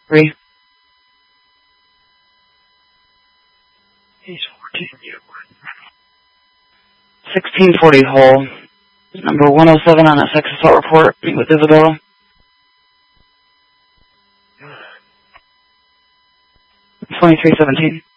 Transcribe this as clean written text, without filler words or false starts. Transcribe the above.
3. He's 14. 1640 hole. Number 107 on that sex assault report. Meet with Isabel. 2317.